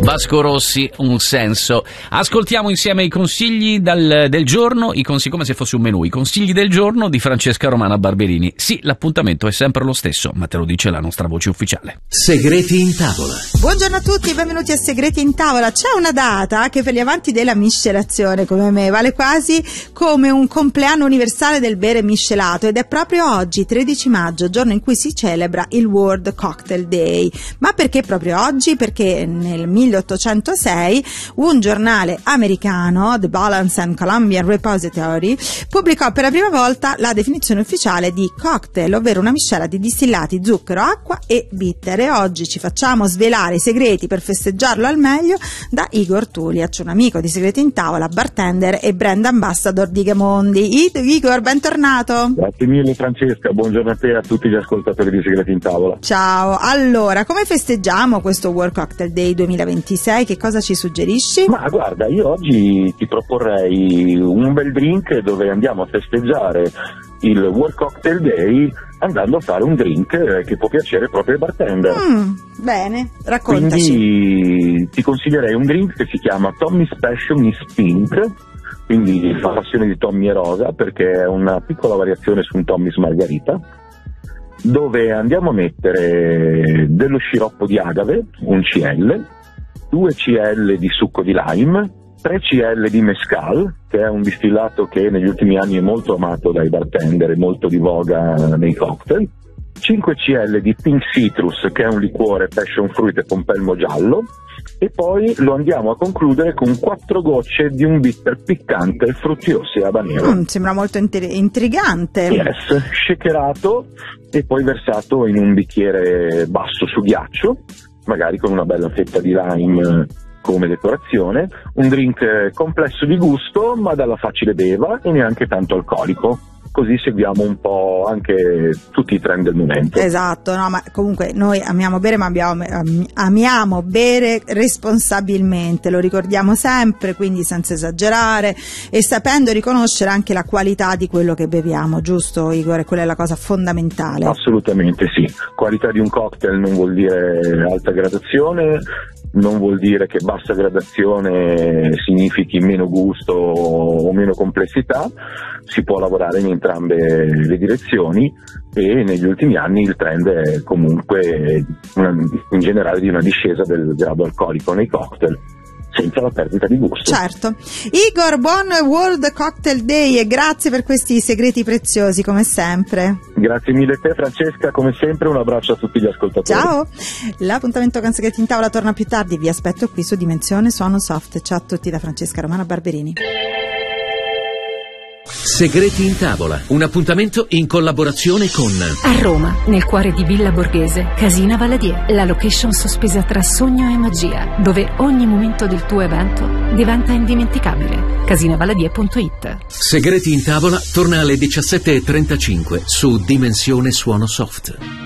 Vasco Rossi, Un senso. Ascoltiamo insieme i consigli del giorno, come se fosse un menù, i consigli del giorno di Francesca Romana Barberini. Sì, l'appuntamento è sempre lo stesso, ma te lo dice la nostra voce ufficiale. Segreti in tavola. Buongiorno a tutti, benvenuti a Segreti in tavola. C'è una data che per gli amanti della miscelazione come me vale quasi come un compleanno universale del bere miscelato, ed è proprio oggi, 13 maggio, giorno in cui si celebra il World Cocktail Day. Ma perché proprio oggi? Perché nel 1806 un giornale americano, The Balance and Columbian Repository, pubblicò per la prima volta la definizione ufficiale di cocktail, ovvero una miscela di distillati, zucchero, acqua e bitter. E oggi ci facciamo svelare i segreti per festeggiarlo al meglio da Igor Tuliac, un amico di Segreti in tavola, bartender e brand ambassador di Gamondi. Igor, bentornato. Grazie mille Francesca, buongiorno a te e a tutti gli ascoltatori di Segreti in tavola. Ciao, allora, come festeggiamo questo World Cocktail Day 2026? Che cosa ci suggerisci? Ma guarda, io oggi ti proporrei un bel drink dove andiamo a festeggiare il World Cocktail Day andando a fare un drink che può piacere proprio ai bartender. Bene, raccontaci. Quindi ti consiglierei un drink che si chiama Tommy's Passion is Pink, quindi la passione di Tommy è rosa, perché è una piccola variazione su un Tommy's Margarita, dove andiamo a mettere dello sciroppo di agave, un CL, 2 CL di succo di lime, 3 CL di mezcal, che è un distillato che negli ultimi anni è molto amato dai bartender e molto di voga nei cocktail, 5 CL di pink citrus, che è un liquore passion fruit e pompelmo giallo, e poi lo andiamo a concludere con 4 gocce di un bitter piccante frutti rossi e habanero. Sembra molto intrigante. Yes, shakerato e poi versato in un bicchiere basso su ghiaccio, magari con una bella fetta di lime come decorazione. Un drink complesso di gusto ma dalla facile beva e neanche tanto alcolico. Così seguiamo un po' anche tutti i trend del momento. Esatto, no, ma comunque noi amiamo bere, ma amiamo bere responsabilmente, lo ricordiamo sempre, quindi senza esagerare e sapendo riconoscere anche la qualità di quello che beviamo, giusto Igor? Quella è la cosa fondamentale. Assolutamente sì, qualità di un cocktail non vuol dire alta gradazione, non vuol dire che bassa gradazione significhi meno gusto o meno complessità, si può lavorare in entrambe le direzioni e negli ultimi anni il trend è comunque in generale di una discesa del grado alcolico nei cocktail, senza la perdita di gusto. Certo. Igor, buon World Cocktail Day e grazie per questi segreti preziosi come sempre. Grazie mille a te Francesca, come sempre un abbraccio a tutti gli ascoltatori. Ciao, l'appuntamento con Segreti in tavola torna più tardi, vi aspetto qui su Dimensione Suono Soft. Ciao a tutti da Francesca Romana Barberini. Segreti in tavola, un appuntamento in collaborazione con a Roma, nel cuore di Villa Borghese, Casina Valadier, la location sospesa tra sogno e magia, dove ogni momento del tuo evento diventa indimenticabile. Casinavaladier.it. Segreti in tavola torna alle 17:35 su Dimensione Suono Soft.